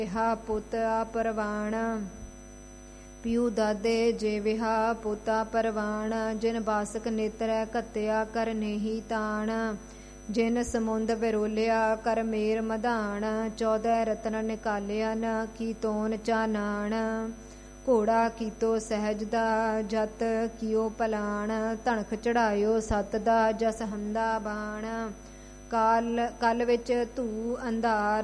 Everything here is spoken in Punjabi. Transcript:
ਵਿਹਾ ਪੁੱਤ ਪਰਵਾਣ। ਪਿਉ ਦਾਦੇ ਜੇ ਵਿਹਾ ਪੋਤਾ ਪਰਵਾਣ। ਜਿਨ ਬਾਸਕ ਨੇਤਰੈ ਘੱਤਿਆ ਕਰ ਨੇਹੀ ਤਾਣ। ਜਿਨ ਸਮੁੰਦ ਵਿਰੋਲਿਆ ਕਰ ਮੇਰ ਮਧਾਣ। 14 ਰਤਨ ਨਿਕਾਲਿਆ ਨ ਕੀਤੋਨ ਚਾਨਾਣ। ਘੋੜਾ ਕੀਤੋ ਸਹਿਜ ਦਾ ਜਤ ਕੀਓ ਪਲਾਣ। ਧਣਕ ਚੜਾਇਓ ਸਤ ਦਾ ਜਸ ਹੰਦਾ ਬਾਣ। ਕਾਲ ਵਿੱਚ ਧੂ ਅੰਧਾਰ